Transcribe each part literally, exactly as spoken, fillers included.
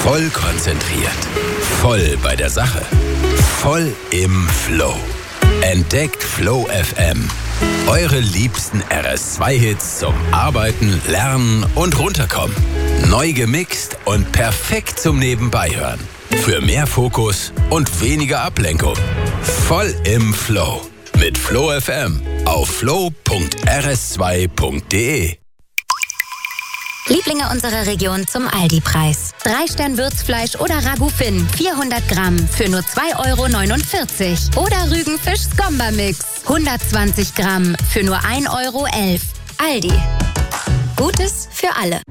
Voll konzentriert. Voll bei der Sache. Voll im Flow. Entdeckt Flow F M. Eure liebsten R S zwei Hits zum Arbeiten, Lernen und Runterkommen. Neu gemixt und perfekt zum Nebenbeihören. Für mehr Fokus und weniger Ablenkung. Voll im Flow. Mit Flow F M auf flow punkt r s zwei punkt d e. Lieblinge unserer Region zum Aldi-Preis. Drei Stern Würzfleisch oder Ragout Finn, vierhundert Gramm für nur zwei Euro neunundvierzig. Oder Rügenfisch Skomba-Mix, hundertzwanzig Gramm für nur ein Euro elf. Aldi. Gutes für alle.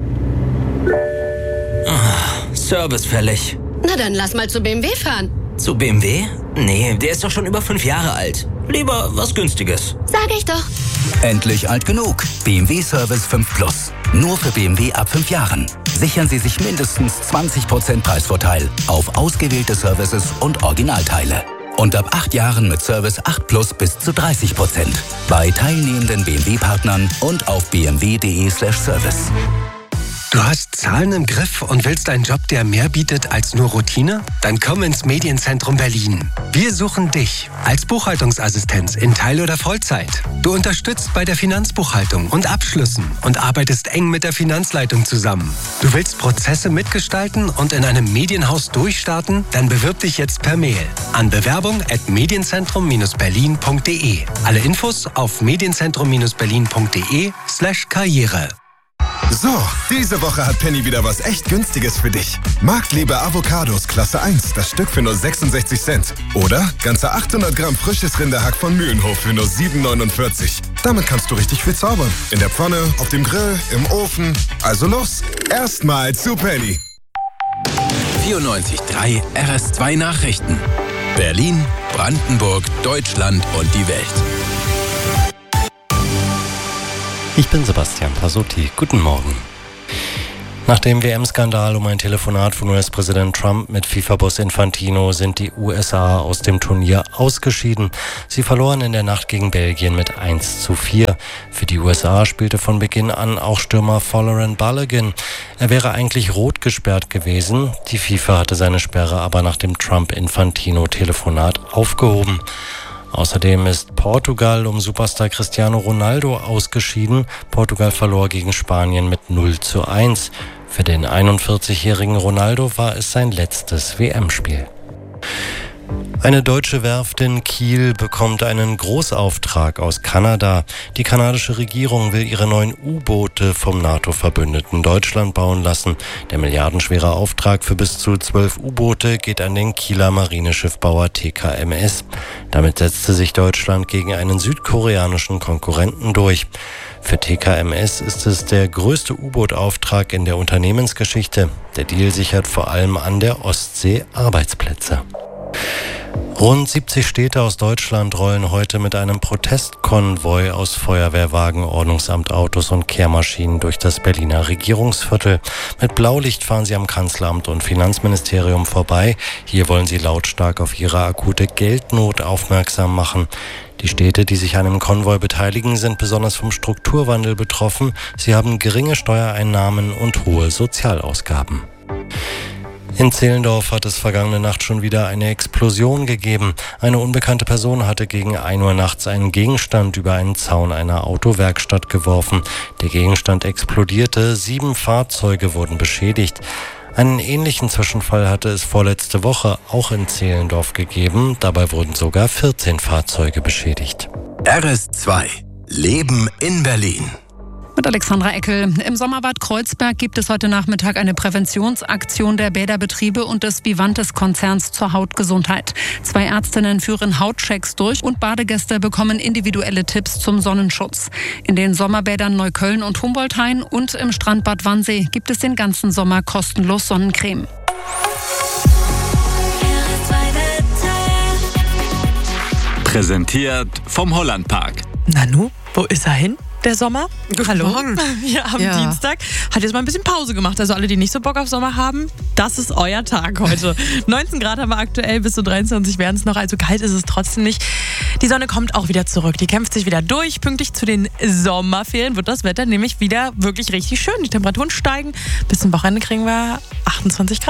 Ah, Service fällig. Na dann lass mal zu B M W fahren. Zu B M W? Nee, der ist doch schon über fünf Jahre alt. Lieber was Günstiges. Sag ich doch. Endlich alt genug. B M W Service fünf Plus. Nur für B M W ab fünf Jahren. Sichern Sie sich mindestens zwanzig Prozent Preisvorteil auf ausgewählte Services und Originalteile. Und ab acht Jahren mit Service acht Plus bis zu dreißig Prozent. Bei teilnehmenden B M W-Partnern und auf b m w punkt d e slash service. Du hast Zahlen im Griff und willst einen Job, der mehr bietet als nur Routine? Dann komm ins Medienzentrum Berlin. Wir suchen dich als Buchhaltungsassistenz in Teil- oder Vollzeit. Du unterstützt bei der Finanzbuchhaltung und Abschlüssen und arbeitest eng mit der Finanzleitung zusammen. Du willst Prozesse mitgestalten und in einem Medienhaus durchstarten? Dann bewirb dich jetzt per Mail an bewerbung at medienzentrum berlin punkt d e. Alle Infos auf medienzentrum berlin punkt d e slash karriere. So, diese Woche hat Penny wieder was echt Günstiges für dich. Marktliebe Avocados Klasse eins, das Stück für nur sechsundsechzig Cent. Oder ganze achthundert Gramm frisches Rinderhack von Mühlenhof für nur sieben neunundvierzig. Damit kannst du richtig viel zaubern. In der Pfanne, auf dem Grill, im Ofen. Also los, erstmal zu Penny. vierundneunzig Komma drei R S zwei Nachrichten. Berlin, Brandenburg, Deutschland und die Welt. Ich bin Sebastian Pasotti. Guten Morgen. Nach dem W M-Skandal um ein Telefonat von U S-Präsident Trump mit FIFA-Boss Infantino sind die U S A aus dem Turnier ausgeschieden. Sie verloren in der Nacht gegen Belgien mit eins zu vier. Für die U S A spielte von Beginn an auch Stürmer Folarin Balogun. Er wäre eigentlich rot gesperrt gewesen. Die FIFA hatte seine Sperre aber nach dem Trump-Infantino-Telefonat aufgehoben. Außerdem ist Portugal um Superstar Cristiano Ronaldo ausgeschieden. Portugal verlor gegen Spanien mit null zu eins. Für den einundvierzigjährigen Ronaldo war es sein letztes W M-Spiel. Eine deutsche Werft in Kiel bekommt einen Großauftrag aus Kanada. Die kanadische Regierung will ihre neuen U-Boote vom NATO-Verbündeten Deutschland bauen lassen. Der milliardenschwere Auftrag für bis zu zwölf U-Boote geht an den Kieler Marineschiffbauer T K M S. Damit setzte sich Deutschland gegen einen südkoreanischen Konkurrenten durch. Für T K M S ist es der größte U-Boot-Auftrag in der Unternehmensgeschichte. Der Deal sichert vor allem an der Ostsee Arbeitsplätze. Rund siebzig Städte aus Deutschland rollen heute mit einem Protestkonvoi aus Feuerwehrwagen, Ordnungsamt, Autos und Kehrmaschinen durch das Berliner Regierungsviertel. Mit Blaulicht fahren sie am Kanzleramt und Finanzministerium vorbei. Hier wollen sie lautstark auf ihre akute Geldnot aufmerksam machen. Die Städte, die sich an dem Konvoi beteiligen, sind besonders vom Strukturwandel betroffen. Sie haben geringe Steuereinnahmen und hohe Sozialausgaben. In Zehlendorf hat es vergangene Nacht schon wieder eine Explosion gegeben. Eine unbekannte Person hatte gegen ein Uhr nachts einen Gegenstand über einen Zaun einer Autowerkstatt geworfen. Der Gegenstand explodierte, sieben Fahrzeuge wurden beschädigt. Einen ähnlichen Zwischenfall hatte es vorletzte Woche auch in Zehlendorf gegeben. Dabei wurden sogar vierzehn Fahrzeuge beschädigt. R S zwei. Leben in Berlin. Mit Alexandra Eckel. Im Sommerbad Kreuzberg gibt es heute Nachmittag eine Präventionsaktion der Bäderbetriebe und des Vivantes-Konzerns zur Hautgesundheit. Zwei Ärztinnen führen Hautchecks durch und Badegäste bekommen individuelle Tipps zum Sonnenschutz. In den Sommerbädern Neukölln und Humboldthain und im Strandbad Wannsee gibt es den ganzen Sommer kostenlos Sonnencreme. Präsentiert vom Hollandpark. Nanu, wo ist er hin? Der Sommer? Guten Hallo. Morgen. Ja, am Ja. Dienstag hat jetzt mal ein bisschen Pause gemacht. Also alle, die nicht so Bock auf Sommer haben, das ist euer Tag heute. neunzehn Grad haben wir aktuell, bis zu dreiundzwanzig werden es noch. Also kalt ist es trotzdem nicht. Die Sonne kommt auch wieder zurück. Die kämpft sich wieder durch. Pünktlich zu den Sommerferien wird das Wetter nämlich wieder wirklich richtig schön. Die Temperaturen steigen. Bis zum Wochenende kriegen wir achtundzwanzig Grad.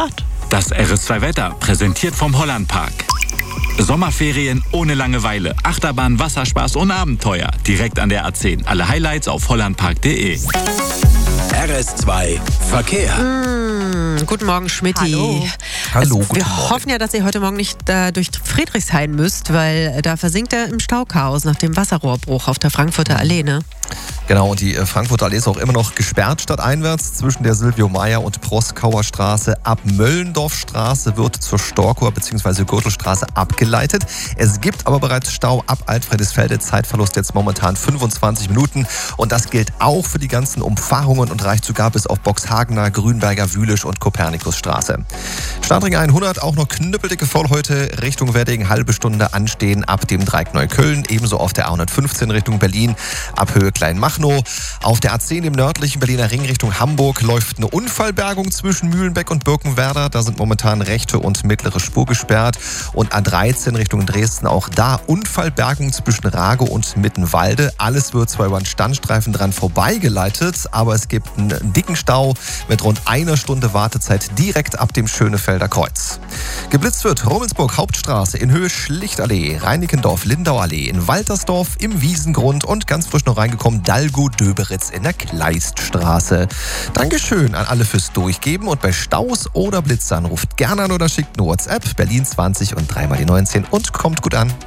Das R S zwei Wetter, präsentiert vom Hollandpark. Sommerferien ohne Langeweile, Achterbahn, Wasserspaß und Abenteuer. Direkt an der A zehn. Alle Highlights auf hollandpark punkt de. R S zwei Verkehr. Mmh, guten Morgen, Schmidti. Hallo. Hallo, es, guten Wir Morgen. hoffen ja, dass ihr heute Morgen nicht äh, durch Friedrichshain müsst, weil äh, da versinkt er im Stauchaos nach dem Wasserrohrbruch auf der Frankfurter Allee, ne? Genau, und die äh, Frankfurter Allee ist auch immer noch gesperrt stadteinwärts zwischen der Silvio-Meyer- und Proskauer Straße. Ab Möllendorfstraße wird zur Storkower bzw. Gürtelstraße abgeleitet. Es gibt aber bereits Stau ab Altfriedisfelde. Zeitverlust jetzt momentan fünfundzwanzig Minuten. Und das gilt auch für die ganzen Umfahrungen und reicht sogar bis auf Boxhagener, Grünberger, Wühlisch und Kopernikusstraße. Startring hundert, auch noch knüppeldicke voll heute Richtung Wedding. Halbe Stunde anstehen ab dem Dreieck Neukölln. Ebenso auf der A hundertfünfzehn Richtung Berlin ab Höhe Kleinmachnow. Auf der A zehn im nördlichen Berliner Ring Richtung Hamburg läuft eine Unfallbergung zwischen Mühlenbeck und Birkenwerder. Da sind momentan rechte und mittlere Spur gesperrt. Und A dreizehn Richtung Dresden, auch da Unfallbergung zwischen Rago und Mittenwalde. Alles wird zwar über den Standstreifen dran vorbeigeleitet, aber es gibt einen dicken Stau mit rund einer Stunde Wartezeit direkt ab dem Schönefelder Kreuz. Geblitzt wird Rummelsburg Hauptstraße in Höhe Schlichtallee, Reinickendorf Lindauallee, in Waltersdorf im Wiesengrund und ganz frisch noch reingekommen Dalgo-Döberitz in der Kleiststraße. Dankeschön an alle fürs Durchgeben und bei Staus oder Blitzern ruft gerne an oder schickt eine WhatsApp Berlin zwanzig und dreimal die neunzehn und kommt gut an.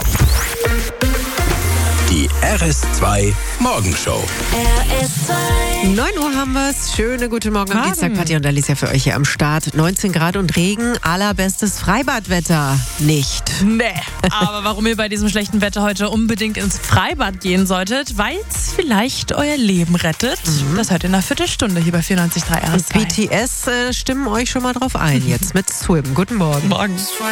Die R S zwei Morgenshow. R S zwei. neun Uhr haben wir es. Schöne guten Morgen am Morgen. Dienstag. Patti und Alicia für euch hier am Start. neunzehn Grad und Regen. Allerbestes Freibadwetter. Nicht. Nee, aber warum ihr bei diesem schlechten Wetter heute unbedingt ins Freibad gehen solltet, weil es vielleicht euer Leben rettet. Mhm. Das hört ihr in einer Viertelstunde hier bei vierundneunzig Komma drei R S zwei. B T S äh, stimmen euch schon mal drauf ein. Jetzt mit Swim. Guten Morgen. Morgen.